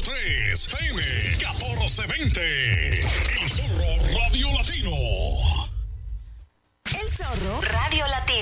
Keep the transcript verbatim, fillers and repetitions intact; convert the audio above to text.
tres, F M catorce veinte. El Zorro Radio Latino. El Zorro Radio Latino.